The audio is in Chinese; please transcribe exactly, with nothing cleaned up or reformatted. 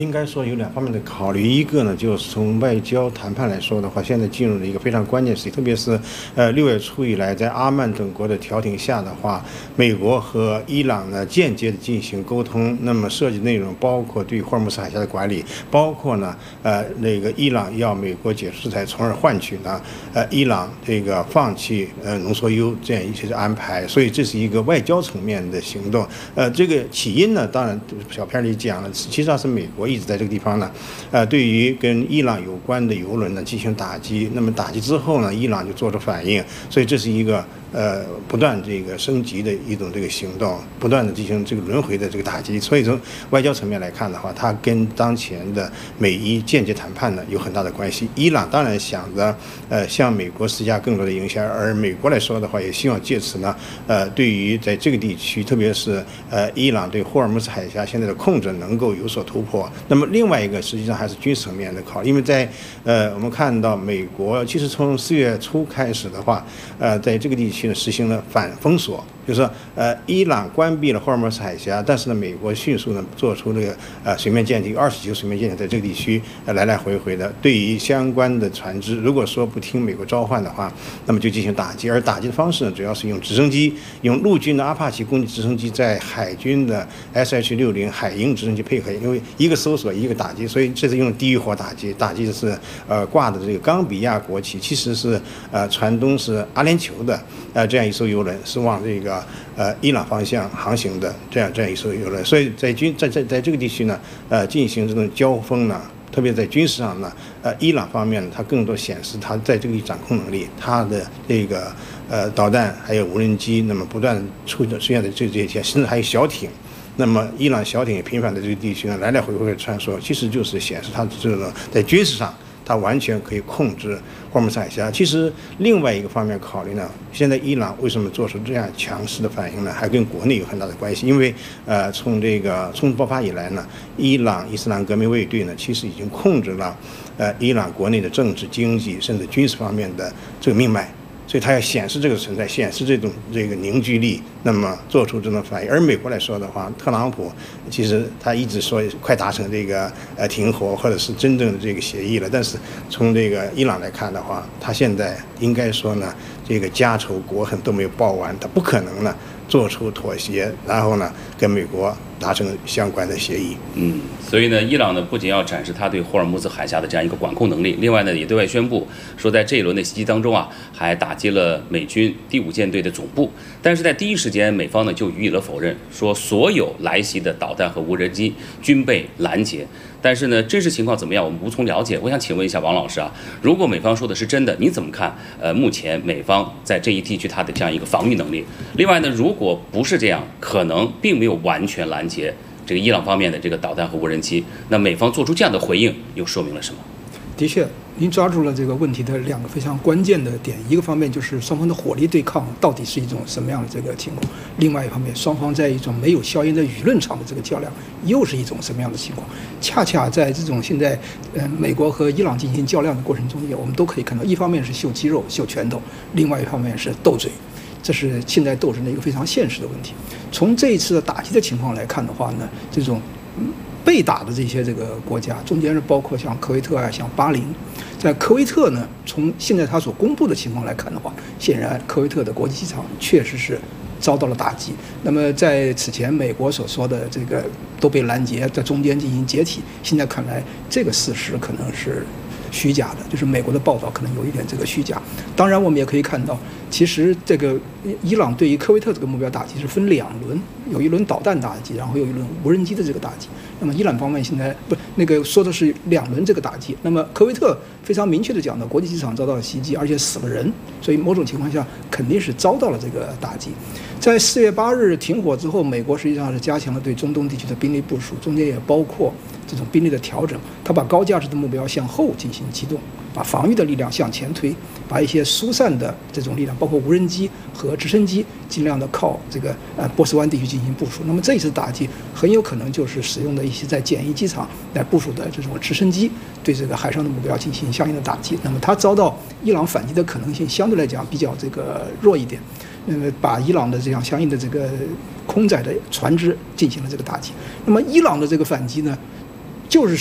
应该说有两方面的考虑，一个呢，就是从外交谈判来说的话，现在进入了一个非常关键时期，特别是呃六月初以来，在阿曼等国的调停下的话，美国和伊朗呢间接的进行沟通，那么涉及内容包括对霍尔木兹海峡的管理，包括呢呃那个伊朗要美国解除制裁，从而换取呢呃伊朗这个放弃呃浓缩铀这样一些安排，所以这是一个外交层面的行动。呃，这个起因呢，当然小片里讲了，实际上是美国一直在这个地方呢，呃，对于跟伊朗有关的油轮呢进行打击。那么打击之后呢，伊朗就做出反应，所以这是一个呃不断这个升级的一种这个行动，不断的进行这个轮回的这个打击。所以从外交层面来看的话，它跟当前的美伊间接谈判呢有很大的关系。伊朗当然想着呃向美国施加更多的影响，而美国来说的话，也希望借此呢，呃，对于在这个地区，特别是呃伊朗对霍尔木兹海峡现在的控制能够有所突破。那么另外一个实际上还是军事层面的考虑，因为在呃我们看到美国其实从四月初开始的话，呃在这个地区呢实行了反封锁。就是说，呃，伊朗关闭了霍尔木兹海峡，但是呢，美国迅速呢做出这个呃水面舰艇二十几个水面舰艇在这个地区呃来来回回的，对于相关的船只，如果说不听美国召唤的话，那么就进行打击。而打击的方式呢，主要是用直升机，用陆军的阿帕奇攻击直升机在海军的 S H 六十海鹰直升机配合，因为一个搜索一个打击，所以这是用地狱火打击，打击的是呃挂的这个冈比亚国旗，其实是呃船东是阿联酋的呃这样一艘游轮，是往这个。呃，伊朗方向航行的这样这样一艘游轮，所以在军在在在这个地区呢，呃，进行这种交锋呢，特别在军事上呢，呃，伊朗方面它更多显示它在这个掌控能力，它的这个呃导弹还有无人机，那么不断出出现的这这些，甚至还有小艇。那么，伊朗小艇也频繁的这个地区呢来来回回的穿梭，其实就是显示它这种在军事上。它完全可以控制霍尔木兹海峡。其实另外一个方面考虑呢，现在伊朗为什么做出这样强势的反应呢？还跟国内有很大的关系。因为呃，从这个冲突爆发以来呢，伊朗伊斯兰革命卫队呢，其实已经控制了呃伊朗国内的政治、经济甚至军事方面的这个命脉。所以它要显示这个存在，显示这种这个凝聚力，那么做出这种反应。而美国来说的话，特朗普其实他一直说快达成这个呃停火或者是真正的这个协议了，但是从这个伊朗来看的话，他现在应该说呢，这个家仇国恨都没有报完，他不可能呢做出妥协，然后呢跟美国达成相关的协议。 嗯，所以呢，伊朗呢不仅要展示他对霍尔木兹海峡的这样一个管控能力，另外呢也对外宣布说，在这一轮的袭击当中啊，还打击了美军第五舰队的总部。但是在第一时间，美方呢就予以了否认，说所有来袭的导弹和无人机均被拦截。但是呢，真实情况怎么样，我们无从了解。我想请问一下王老师啊，如果美方说的是真的，你怎么看？呃，目前美方在这一地区它的这样一个防御能力。另外呢，如果不是这样，可能并没有完全拦截这个伊朗方面的这个导弹和无人机，那美方做出这样的回应，又说明了什么？ 的确，您抓住了这个问题的两个非常关键的点。一个方面就是双方的火力对抗到底是一种什么样的这个情况；另外一方面，双方在一种没有硝烟的舆论场的这个较量，又是一种什么样的情况？恰恰在这种现在，呃，美国和伊朗进行较量的过程中间，我们都可以看到，一方面是秀肌肉、秀拳头，另外一方面是斗嘴。这是现代斗争的一个非常现实的问题。从这一次的打击的情况来看的话呢，这种被打的这些这个国家中间是包括像科威特啊、像巴林。在科威特呢，从现在他所公布的情况来看的话，显然科威特的国际机场确实是遭到了打击。那么在此前美国所说的这个都被拦截，在中间进行解体，现在看来这个事实可能是虚假的，就是美国的报道可能有一点这个虚假。当然，我们也可以看到，其实这个伊朗对于科威特这个目标打击是分两轮，有一轮导弹打击，然后有一轮无人机的这个打击。那么伊朗方面现在不那个说的是两轮这个打击。那么科威特非常明确的讲到，国际机场遭到了袭击，而且死了人，所以某种情况下肯定是遭到了这个打击。在四月八日停火之后，美国实际上是加强了对中东地区的兵力部署，中间也包括这种兵力的调整。他把高价值的目标向后进行机动，把防御的力量向前推，把一些疏散的这种力量，包括无人机和直升机，尽量的靠这个呃波斯湾地区进行部署。那么这一次打击很有可能就是使用的一些在简易机场来部署的这种直升机，对这个海上的目标进行相应的打击。那么它遭到伊朗反击的可能性相对来讲比较这个弱一点。那么把伊朗的这样相应的这个空载的船只进行了这个打击。那么伊朗的这个反击呢， 就是